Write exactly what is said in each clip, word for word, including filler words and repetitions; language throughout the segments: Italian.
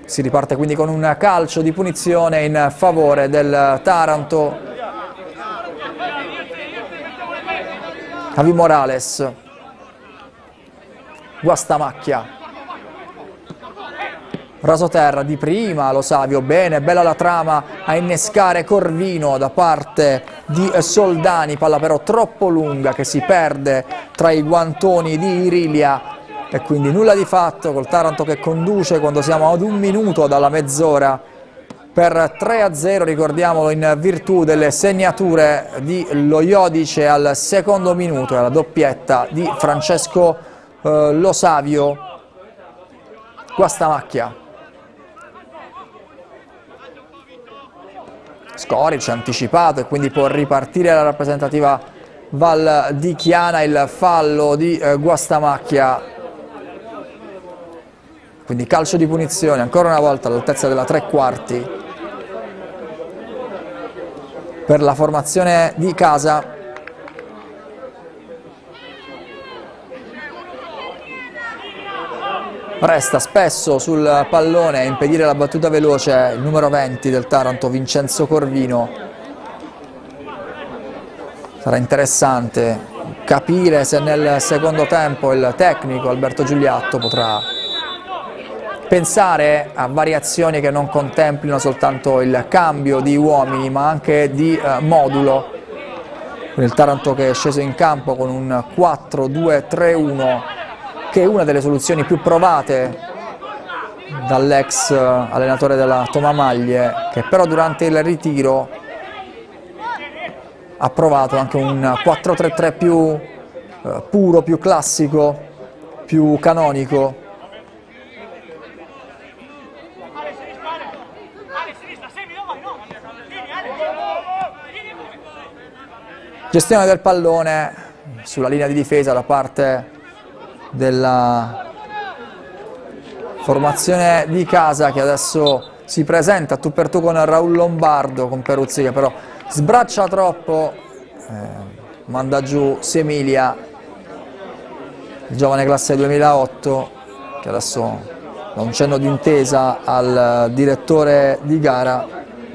Si riparte quindi con un calcio di punizione in favore del Taranto. Javi Morales, Guastamacchia, rasoterra di prima, Lo Savio, bene, bella la trama a innescare Corvino da parte di Soldani, palla però troppo lunga che si perde tra i guantoni di Irilia e quindi nulla di fatto col Taranto che conduce quando siamo ad un minuto dalla mezz'ora per tre a zero, ricordiamolo, in virtù delle segnature di Lo Iodice al secondo minuto e alla doppietta di Francesco eh, Lo Savio. Guastamacchia, Skoric anticipato e quindi può ripartire la rappresentativa Val di Chiana. Il fallo di eh, Guastamacchia, quindi calcio di punizione ancora una volta all'altezza della tre quarti per la formazione di casa. Resta spesso sul pallone a impedire la battuta veloce il numero venti del Taranto, Vincenzo Corvino. Sarà interessante capire se nel secondo tempo il tecnico Alberto Giuliatto potrà pensare a variazioni che non contemplino soltanto il cambio di uomini ma anche di eh, modulo. Il Taranto che è sceso in campo con un quattro due tre uno, che è una delle soluzioni più provate dall'ex allenatore della Tomamaglie, che però durante il ritiro ha provato anche un quattro tre tre più eh, puro, più classico, più canonico. Gestione del pallone sulla linea di difesa da parte della formazione di casa, che adesso si presenta tu per tu con Raul Lombardo, con Peruzzi che però sbraccia troppo, eh, manda giù Semilia, il giovane classe duemilaotto, che adesso dà un cenno d'intesa al direttore di gara.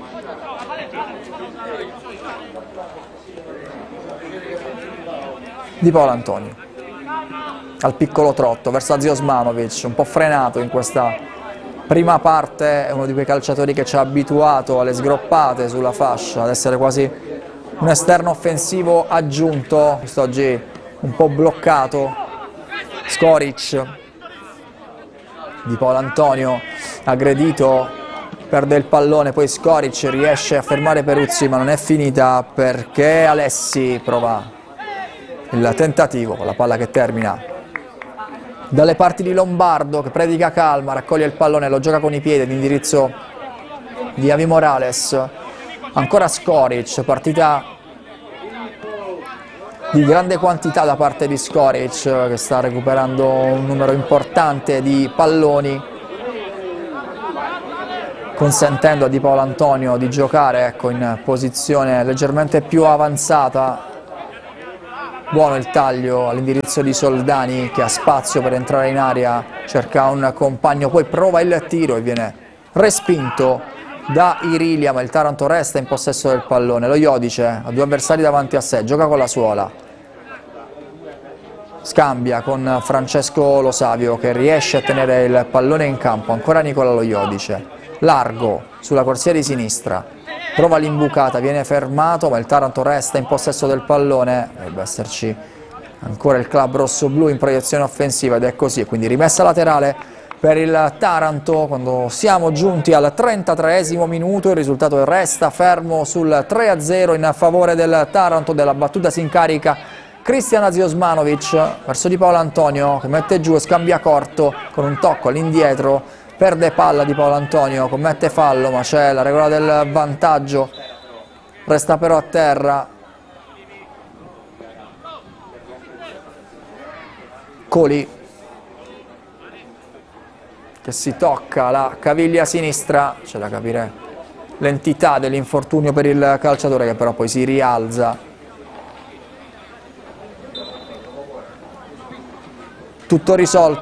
Di Paolo Antonio al piccolo trotto verso Zio Osmanovic, un po' frenato in questa prima parte, è uno di quei calciatori che ci ha abituato alle sgroppate sulla fascia, ad essere quasi un esterno offensivo aggiunto, quest'oggi un po' bloccato. Skoric, Di Paolo Antonio aggredito, perde il pallone, poi Skoric riesce a fermare Peruzzi ma non è finita perché Alessi prova il tentativo con la palla che termina dalle parti di Lombardo, che predica calma, raccoglie il pallone, lo gioca con i piedi all'indirizzo di Javi Morales. Ancora Skoric, partita di grande quantità da parte di Skoric, che sta recuperando un numero importante di palloni, consentendo a Di Paolo Antonio di giocare, ecco, in posizione leggermente più avanzata. Buono il taglio all'indirizzo di Soldani, che ha spazio per entrare in area, cerca un compagno, poi prova il tiro e viene respinto da Irilia, ma il Taranto resta in possesso del pallone. Lo Iodice ha due avversari davanti a sé, gioca con la suola, scambia con Francesco Lo Savio che riesce a tenere il pallone in campo. Ancora Nicola Lo Iodice, largo sulla corsia di sinistra, prova l'imbucata, viene fermato, ma il Taranto resta in possesso del pallone. Dovrebbe esserci ancora il club rossoblu in proiezione offensiva ed è così, quindi rimessa laterale per il Taranto quando siamo giunti al trentatreesimo minuto. Il risultato resta fermo sul tre a zero in favore del Taranto. Della battuta si incarica Cristian Ziosmanovic verso Di Paolo Antonio, che mette giù e scambia corto con un tocco all'indietro. Perde palla Di Paolo Antonio, commette fallo, ma c'è la regola del vantaggio, resta però a terra. Coli, che si tocca la caviglia sinistra, c'è da capire l'entità dell'infortunio per il calciatore, che però poi si rialza. Tutto risolto.